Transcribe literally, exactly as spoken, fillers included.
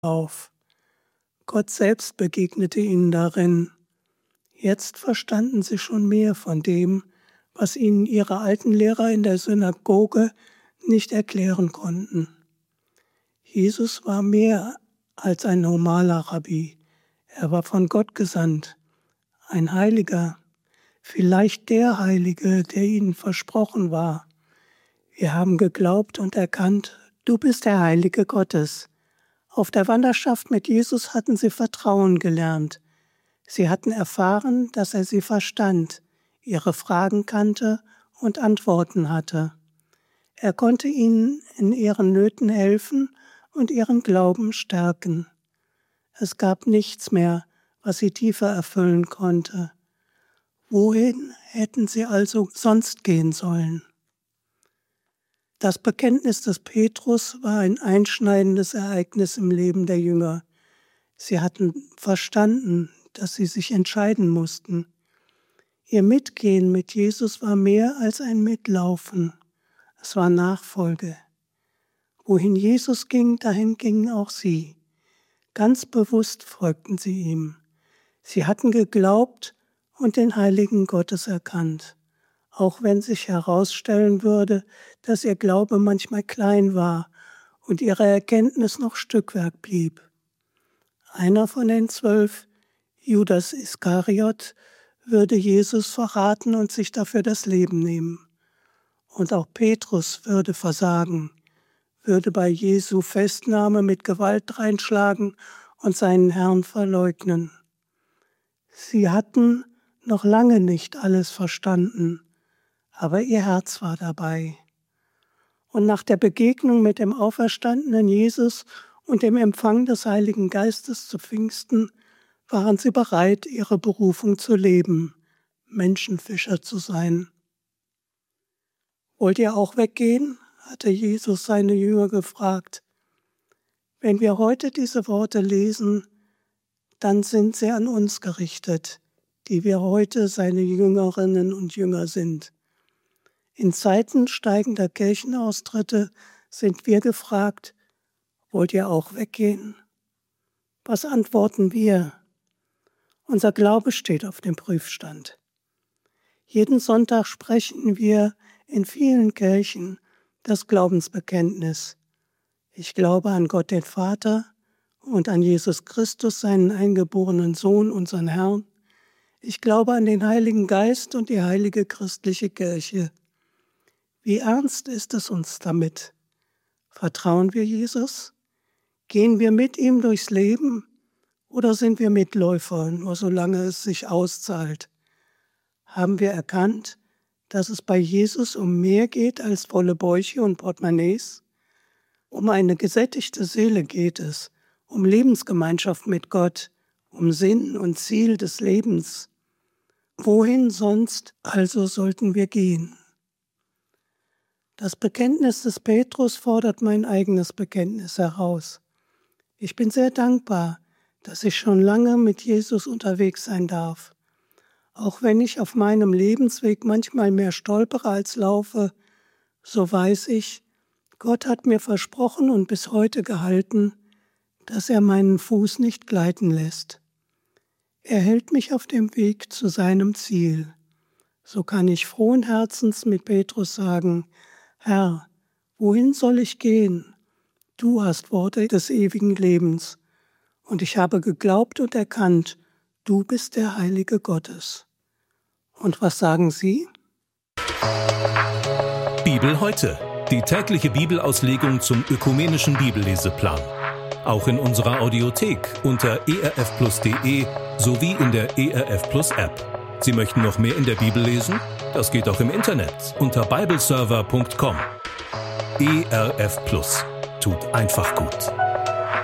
auf. Gott selbst begegnete ihnen darin. Jetzt verstanden sie schon mehr von dem, was ihnen ihre alten Lehrer in der Synagoge nicht erklären konnten. Jesus war mehr als ein normaler Rabbi. Er war von Gott gesandt, ein Heiliger, vielleicht der Heilige, der ihnen versprochen war. Wir haben geglaubt und erkannt, du bist der Heilige Gottes. Auf der Wanderschaft mit Jesus hatten sie Vertrauen gelernt. Sie hatten erfahren, dass er sie verstand, ihre Fragen kannte und Antworten hatte. Er konnte ihnen in ihren Nöten helfen und ihren Glauben stärken. Es gab nichts mehr, was sie tiefer erfüllen konnte. Wohin hätten sie also sonst gehen sollen? Das Bekenntnis des Petrus war ein einschneidendes Ereignis im Leben der Jünger. Sie hatten verstanden, dass sie sich entscheiden mussten. Ihr Mitgehen mit Jesus war mehr als ein Mitlaufen. Es war Nachfolge. Wohin Jesus ging, dahin gingen auch sie. Ganz bewusst folgten sie ihm. Sie hatten geglaubt und den Heiligen Gottes erkannt, auch wenn sich herausstellen würde, dass ihr Glaube manchmal klein war und ihre Erkenntnis noch Stückwerk blieb. Einer von den zwölf, Judas Iskariot, würde Jesus verraten und sich dafür das Leben nehmen. Und auch Petrus würde versagen, würde bei Jesu Festnahme mit Gewalt dreinschlagen und seinen Herrn verleugnen. Sie hatten noch lange nicht alles verstanden, aber ihr Herz war dabei. Und nach der Begegnung mit dem auferstandenen Jesus und dem Empfang des Heiligen Geistes zu Pfingsten waren sie bereit, ihre Berufung zu leben, Menschenfischer zu sein. Wollt ihr auch weggehen? Hatte Jesus seine Jünger gefragt. Wenn wir heute diese Worte lesen, dann sind sie an uns gerichtet, die wir heute seine Jüngerinnen und Jünger sind. In Zeiten steigender Kirchenaustritte sind wir gefragt, wollt ihr auch weggehen? Was antworten wir? Unser Glaube steht auf dem Prüfstand. Jeden Sonntag sprechen wir in vielen Kirchen das Glaubensbekenntnis. Ich glaube an Gott den Vater und an Jesus Christus, seinen eingeborenen Sohn, unseren Herrn. Ich glaube an den Heiligen Geist und die heilige christliche Kirche. Wie ernst ist es uns damit? Vertrauen wir Jesus? Gehen wir mit ihm durchs Leben oder sind wir Mitläufer, nur solange es sich auszahlt? Haben wir erkannt, dass es bei Jesus um mehr geht als volle Bäuche und Portemonnaies? Um eine gesättigte Seele geht es, um Lebensgemeinschaft mit Gott, um Sinn und Ziel des Lebens. Wohin sonst also sollten wir gehen? Das Bekenntnis des Petrus fordert mein eigenes Bekenntnis heraus. Ich bin sehr dankbar, dass ich schon lange mit Jesus unterwegs sein darf. Auch wenn ich auf meinem Lebensweg manchmal mehr stolpere als laufe, so weiß ich, Gott hat mir versprochen und bis heute gehalten, dass er meinen Fuß nicht gleiten lässt. Er hält mich auf dem Weg zu seinem Ziel. So kann ich frohen Herzens mit Petrus sagen, Herr, wohin soll ich gehen? Du hast Worte des ewigen Lebens. Und ich habe geglaubt und erkannt, du bist der Heilige Gottes. Und was sagen Sie? Bibel heute. Die tägliche Bibelauslegung zum ökumenischen Bibelleseplan. Auch in unserer Audiothek unter e r f plus punkt d e sowie in der E R F Plus App. Sie möchten noch mehr in der Bibel lesen? Das geht auch im Internet unter bibleserver punkt com. E R F Plus tut einfach gut.